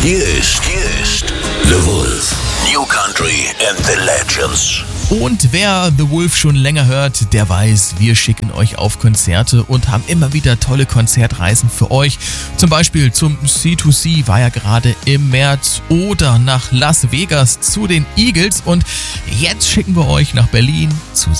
Hier ist The Wolf. New Country and the Legends. Und wer The Wolf schon länger hört, der weiß, wir schicken euch auf Konzerte und haben immer wieder tolle Konzertreisen für euch. Zum Beispiel zum C2C war ja gerade im März oder nach Las Vegas zu den Eagles. Und jetzt schicken wir euch nach Berlin zu